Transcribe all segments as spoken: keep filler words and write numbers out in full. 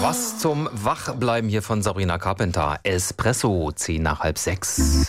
Was zum Wachbleiben hier von Sabrina Carpenter. Espresso, zehn nach halb sechs.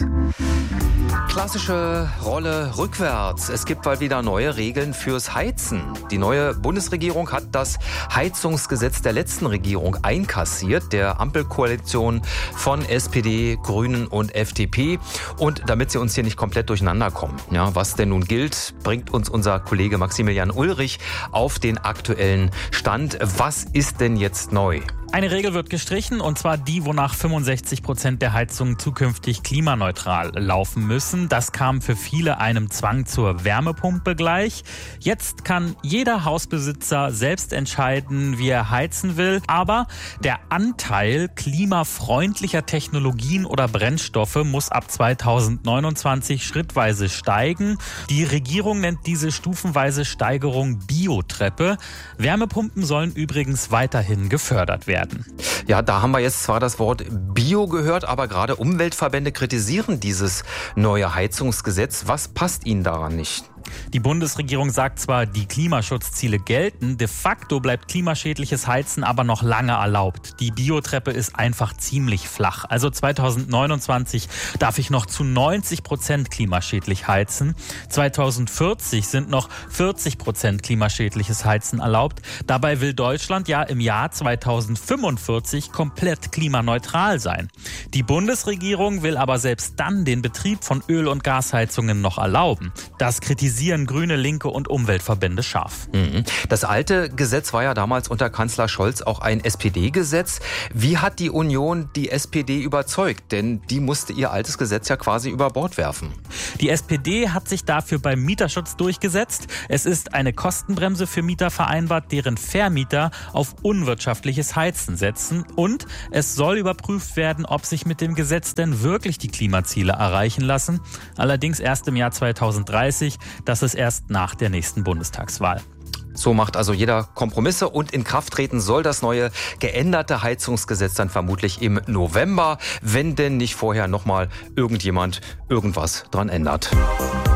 Klassische Rolle rückwärts. Es gibt bald wieder neue Regeln fürs Heizen. Die neue Bundesregierung hat das Heizungsgesetz der letzten Regierung einkassiert, der Ampelkoalition von S P D, Grünen und F D P. Und damit sie uns hier nicht komplett durcheinander kommen, ja, was denn nun gilt, bringt uns unser Kollege Maximilian Ulrich auf den aktuellen Stand. Was ist denn jetzt neu? Eine Regel wird gestrichen, und zwar die, wonach fünfundsechzig Prozent der Heizungen zukünftig klimaneutral laufen müssen. Das kam für viele einem Zwang zur Wärmepumpe gleich. Jetzt kann jeder Hausbesitzer selbst entscheiden, wie er heizen will. Aber der Anteil klimafreundlicher Technologien oder Brennstoffe muss ab zweitausendneunundzwanzig schrittweise steigen. Die Regierung nennt diese stufenweise Steigerung Biotreppe. Wärmepumpen sollen übrigens weiterhin gefördert werden. Ja, da haben wir jetzt zwar das Wort Bio gehört, aber gerade Umweltverbände kritisieren dieses neue Heizungsgesetz. Was passt Ihnen daran nicht? Die Bundesregierung sagt zwar, die Klimaschutzziele gelten, de facto bleibt klimaschädliches Heizen aber noch lange erlaubt. Die Biotreppe ist einfach ziemlich flach. Also zweitausendneunundzwanzig darf ich noch zu neunzig Prozent klimaschädlich heizen. zweitausendvierzig sind noch vierzig Prozent klimaschädliches Heizen erlaubt. Dabei will Deutschland ja im Jahr zweitausendfünfundvierzig komplett klimaneutral sein. Die Bundesregierung will aber selbst dann den Betrieb von Öl- und Gasheizungen noch erlauben. Das kritisiert Grüne, Linke und Umweltverbände scharf. Das alte Gesetz war ja damals unter Kanzler Scholz auch ein S P D-Gesetz. Wie hat die Union die S P D überzeugt? Denn die musste ihr altes Gesetz ja quasi über Bord werfen. Die S P D hat sich dafür beim Mieterschutz durchgesetzt. Es ist eine Kostenbremse für Mieter vereinbart, deren Vermieter auf unwirtschaftliches Heizen setzen. Und es soll überprüft werden, ob sich mit dem Gesetz denn wirklich die Klimaziele erreichen lassen. Allerdings erst im Jahr zweitausenddreißig. Das ist erst nach der nächsten Bundestagswahl. So macht also jeder Kompromisse, und in Kraft treten soll das neue geänderte Heizungsgesetz dann vermutlich im November, wenn denn nicht vorher nochmal irgendjemand irgendwas dran ändert.